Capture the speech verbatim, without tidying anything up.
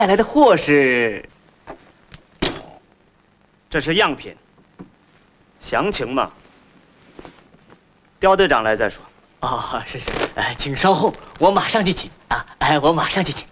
带来的货是？ 这是样品，详情嘛，刁队长来再说。 哦，是是，哎，请稍后，我马上去取啊！哎，我马上去取。